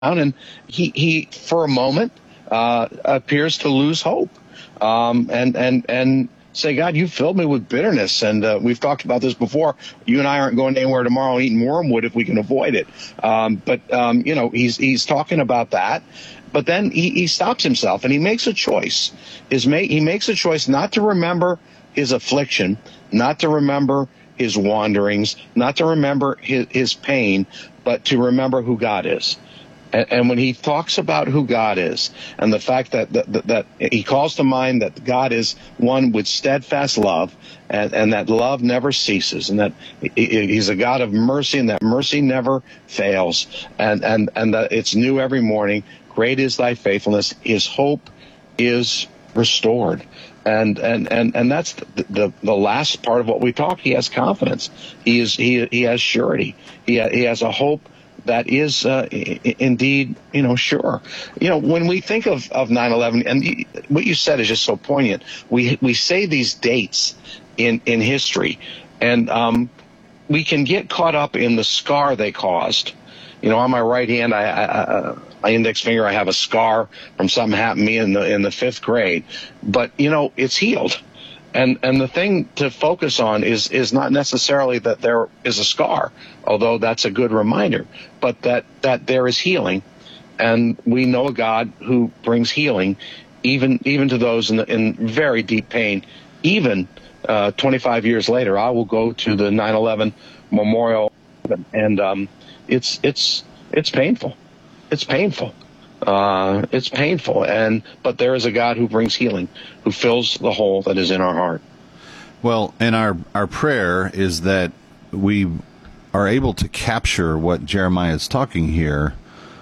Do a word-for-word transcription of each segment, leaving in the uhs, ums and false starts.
and he, he for a moment, uh, appears to lose hope, um, and, and, and say, God, you filled me with bitterness. And uh, we've talked about this before. You and I aren't going anywhere tomorrow eating wormwood if we can avoid it. Um, but, um, you know, he's, he's talking about that. But then he, he stops himself and he makes a choice. His ma- he makes a choice not to remember his affliction, not to remember his wanderings, not to remember his, his pain, but to remember who God is. And, and when he talks about who God is and the fact that, that, that he calls to mind that God is one with steadfast love and, and that love never ceases and that he's a God of mercy and that mercy never fails and, and, and that it's new every morning. Great is thy faithfulness. His hope is restored. And, and, and, and that's the, the, the last part of what we talked. He has confidence. He is, he, he has surety. He, he has a hope that is uh, I- indeed, you know, sure. You know, when we think of, of nine eleven, and y- what you said is just so poignant. We we say these dates in, in history, and um, we can get caught up in the scar they caused. You know, on my right hand, I, I, I, my index finger, I have a scar from something happened to me in the in the fifth grade. But, you know, it's healed. And and the thing to focus on is is not necessarily that there is a scar, although that's a good reminder, but that, that there is healing. And we know a God who brings healing even even to those in, in very deep pain. Even uh, twenty-five years later, I will go to the nine eleven memorial, and um, it's it's it's painful. It's painful. Uh, it's painful, and but there is a God who brings healing, who fills the hole that is in our heart. Well, and our, our prayer is that we are able to capture what Jeremiah is talking here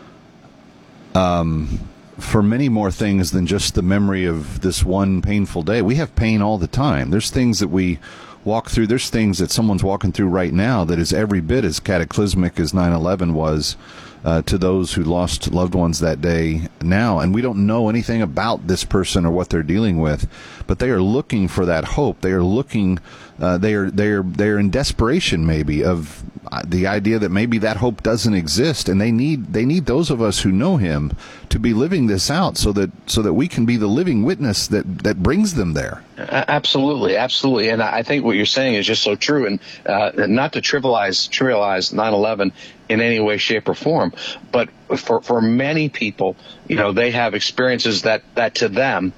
um, for many more things than just the memory of this one painful day. We have pain all the time. There's things that we walk through. There's things that someone's walking through right now that is every bit as cataclysmic as nine eleven was uh, to those who lost loved ones that day now. And we don't know anything about this person or what they're dealing with, but they are looking for that hope. They are looking, uh, they are, they are, they are in desperation maybe of the idea that maybe that hope doesn't exist. And they need, they need those of us who know him to be living this out so that, so that we can be the living witness that, that brings them there. Absolutely, absolutely, and I think what you're saying is just so true. And uh, not to trivialize trivialize nine eleven in any way, shape, or form, but for for many people, you know, they have experiences that that to them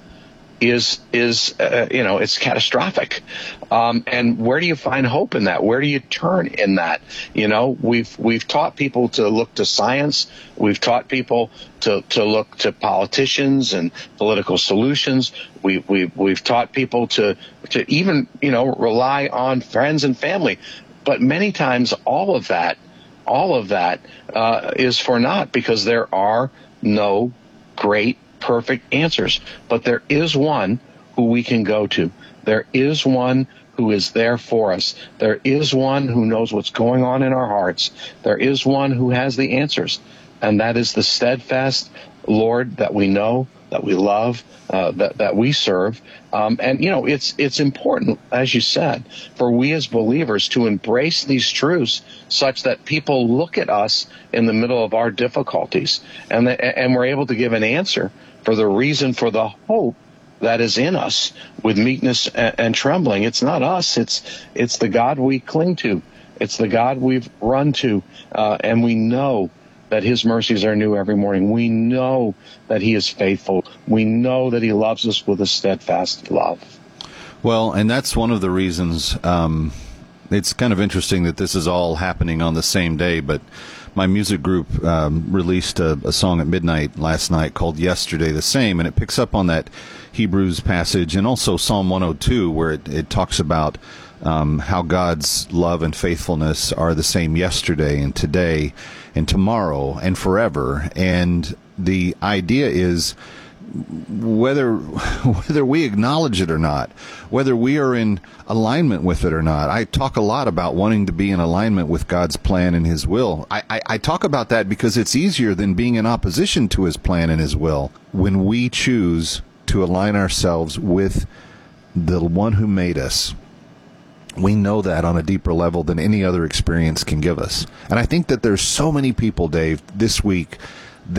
is is uh, you know, it's catastrophic. Um, and where do you find hope in that? Where do you turn in that? You know, we've we've taught people to look to science. We've taught people to, to look to politicians and political solutions. We we we've taught people to to even, you know, rely on friends and family. But many times, all of that, all of that uh, is for naught, because there are no great, perfect answers. But there is one who we can go to. There is one who is there for us. There is one who knows what's going on in our hearts. There is one who has the answers, and that is the steadfast Lord that we know, that we love, uh, that that we serve. Um, and, you know, it's it's important, as you said, for we as believers to embrace these truths such that people look at us in the middle of our difficulties, and the, and we're able to give an answer for the reason for the hope that is in us with meekness and, and trembling. It's not us. It's it's the God we cling to. It's the God we've run to, uh, and we know that his mercies are new every morning. We know that he is faithful. We know that he loves us with a steadfast love. Well, and that's one of the reasons. Um, it's kind of interesting that this is all happening on the same day, but my music group um, released a, a song at midnight last night called Yesterday the Same, and it picks up on that Hebrews passage and also Psalm one oh two, where it, it talks about um, how God's love and faithfulness are the same yesterday and today and tomorrow and forever. And the idea is whether whether we acknowledge it or not, whether we are in alignment with it or not. I talk a lot about wanting to be in alignment with God's plan and his will. I, I, I talk about that because it's easier than being in opposition to his plan and his will when we choose to align ourselves with the one who made us. We know that on a deeper level than any other experience can give us. And I think that there's so many people, Dave, this week